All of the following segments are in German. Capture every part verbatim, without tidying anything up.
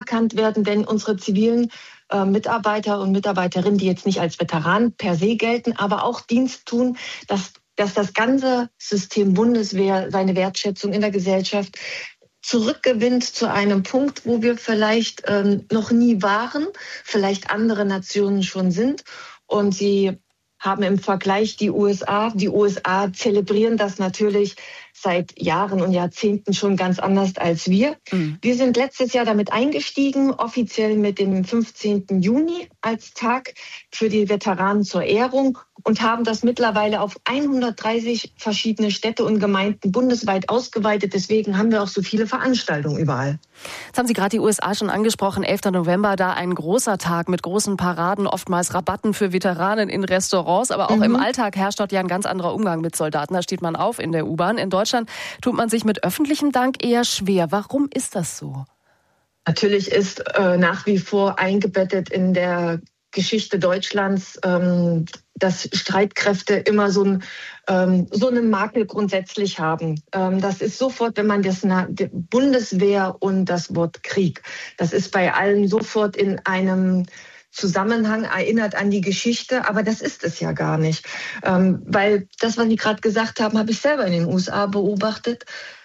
anerkannt werden, wenn unsere zivilen äh, Mitarbeiter und Mitarbeiterinnen, die jetzt nicht als Veteranen per se gelten, aber auch Dienst tun, dass, dass das ganze System Bundeswehr seine Wertschätzung in der Gesellschaft zurückgewinnt zu einem Punkt, wo wir vielleicht ähm, noch nie waren, vielleicht andere Nationen schon sind. Und sie haben im Vergleich die U S A, die U S A zelebrieren das natürlich seit Jahren und Jahrzehnten schon ganz anders als wir. Mhm. Wir sind letztes Jahr damit eingestiegen, offiziell mit dem fünfzehnten Juni als Tag für die Veteranen zur Ehrung und haben das mittlerweile auf hundertdreißig verschiedene Städte und Gemeinden bundesweit ausgeweitet. Deswegen haben wir auch so viele Veranstaltungen überall. Jetzt haben Sie gerade die U S A schon angesprochen. elfter November, da ein großer Tag mit großen Paraden, oftmals Rabatten für Veteranen in Restaurants. Aber auch mhm. im Alltag herrscht dort ja ein ganz anderer Umgang mit Soldaten. Da steht man auf in der U-Bahn. In Deutschland tut man sich mit öffentlichem Dank eher schwer. Warum ist das so? Natürlich ist äh, nach wie vor eingebettet in der Geschichte Deutschlands, ähm, dass Streitkräfte immer so, ein, ähm, so einen Makel grundsätzlich haben. Ähm, das ist sofort, wenn man das Na- die Bundeswehr und das Wort Krieg, das ist bei allen sofort in einem Zusammenhang erinnert an die Geschichte, aber das ist es ja gar nicht. Ähm, weil das, was Sie gerade gesagt haben, habe ich selber in den U S A beobachtet.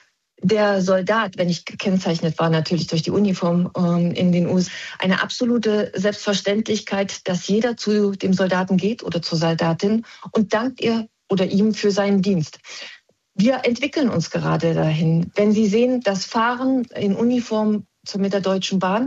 Der Soldat, wenn ich gekennzeichnet war, natürlich durch die Uniform ähm, in den U S A, eine absolute Selbstverständlichkeit, dass jeder zu dem Soldaten geht oder zur Soldatin und dankt ihr oder ihm für seinen Dienst. Wir entwickeln uns gerade dahin. Wenn Sie sehen, das Fahren in Uniform mit der Deutschen Bahn,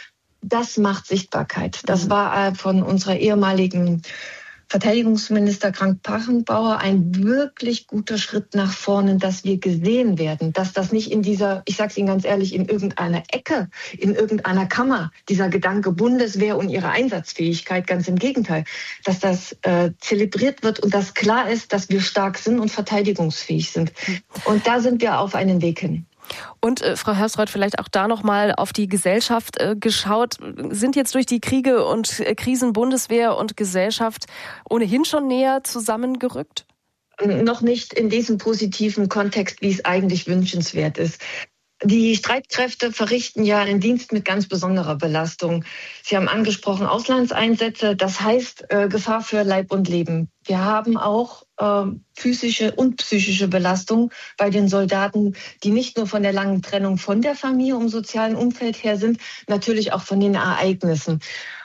das macht Sichtbarkeit. Das war von unserer ehemaligen Verteidigungsminister Kramp-Karrenbauer ein wirklich guter Schritt nach vorne, dass wir gesehen werden, dass das nicht in dieser, ich sage es Ihnen ganz ehrlich, in irgendeiner Ecke, in irgendeiner Kammer, dieser Gedanke Bundeswehr und ihre Einsatzfähigkeit, ganz im Gegenteil, dass das äh, zelebriert wird und dass klar ist, dass wir stark sind und verteidigungsfähig sind. Und da sind wir auf einen Weg hin. Und äh, Frau Herbstreuth, vielleicht auch da nochmal auf die Gesellschaft äh, geschaut. Sind jetzt durch die Kriege und äh, Krisen Bundeswehr und Gesellschaft ohnehin schon näher zusammengerückt? Noch nicht in diesem positiven Kontext, wie es eigentlich wünschenswert ist. Die Streitkräfte verrichten ja einen Dienst mit ganz besonderer Belastung. Sie haben angesprochen Auslandseinsätze, das heißt äh, Gefahr für Leib und Leben. Wir haben auch äh, physische und psychische Belastung bei den Soldaten, die nicht nur von der langen Trennung von der Familie, im sozialen Umfeld her sind, natürlich auch von den Ereignissen.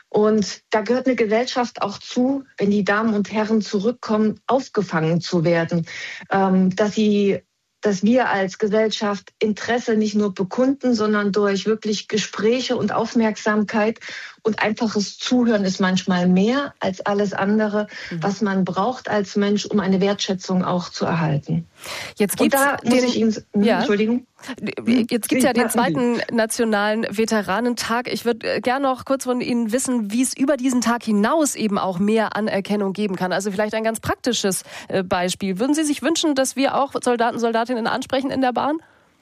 Und da gehört eine Gesellschaft auch zu, wenn die Damen und Herren zurückkommen, aufgefangen zu werden, ähm, dass sie dass wir als Gesellschaft Interesse nicht nur bekunden, sondern durch wirklich Gespräche und Aufmerksamkeit und einfaches Zuhören ist manchmal mehr als alles andere, mhm. was man braucht als Mensch, um eine Wertschätzung auch zu erhalten. Jetzt gibt's und da den, muss ich Ihnen, ja. Entschuldigung. Jetzt gibt es ja den zweiten nationalen Veteranentag. Ich würde gerne noch kurz von Ihnen wissen, wie es über diesen Tag hinaus eben auch mehr Anerkennung geben kann. Also vielleicht ein ganz praktisches Beispiel. Würden Sie sich wünschen, dass wir auch Soldaten, Soldatinnen ansprechen in der Bahn?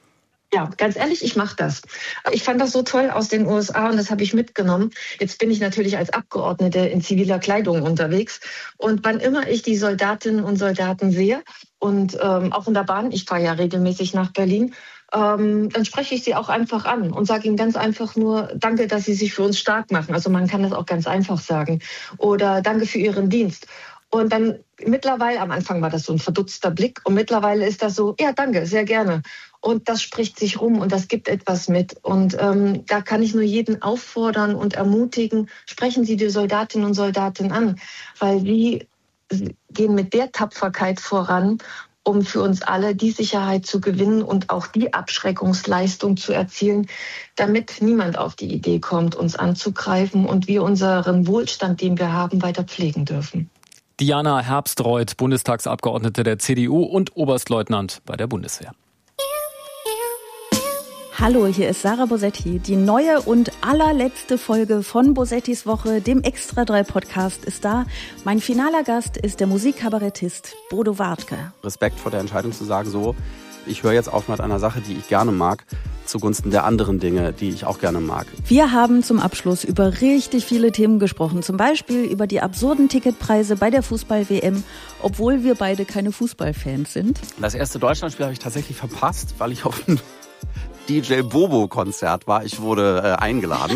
Ja, ganz ehrlich, ich mache das. Ich fand das so toll aus den U S A und das habe ich mitgenommen. Jetzt bin ich natürlich als Abgeordnete in ziviler Kleidung unterwegs. Und wann immer ich die Soldatinnen und Soldaten sehe und ähm, auch in der Bahn, ich fahre ja regelmäßig nach Berlin, ähm, dann spreche ich sie auch einfach an und sage ihnen ganz einfach nur, danke, dass sie sich für uns stark machen. Also man kann das auch ganz einfach sagen. Oder danke für Ihren Dienst. Und dann mittlerweile, am Anfang war das so ein verdutzter Blick und mittlerweile ist das so, ja, danke, sehr gerne. Und das spricht sich rum und das gibt etwas mit. Und ähm, da kann ich nur jeden auffordern und ermutigen, sprechen Sie die Soldatinnen und Soldaten an, weil die gehen mit der Tapferkeit voran, um für uns alle die Sicherheit zu gewinnen und auch die Abschreckungsleistung zu erzielen, damit niemand auf die Idee kommt, uns anzugreifen und wir unseren Wohlstand, den wir haben, weiter pflegen dürfen. Diana Herbstreuth, Bundestagsabgeordnete der C D U und Oberstleutnant bei der Bundeswehr. Hallo, hier ist Sarah Bosetti. Die neue und allerletzte Folge von Bosettis Woche, dem Extra drei Podcast, ist da. Mein finaler Gast ist der Musikkabarettist Bodo Wartke. Respekt vor der Entscheidung zu sagen, so, ich höre jetzt auf mit einer Sache, die ich gerne mag, zugunsten der anderen Dinge, die ich auch gerne mag. Wir haben zum Abschluss über richtig viele Themen gesprochen. Zum Beispiel über die absurden Ticketpreise bei der Fußball-W M, obwohl wir beide keine Fußballfans sind. Das erste Deutschlandspiel habe ich tatsächlich verpasst, weil ich auf ein D J Bobo-Konzert war. Ich wurde äh, eingeladen.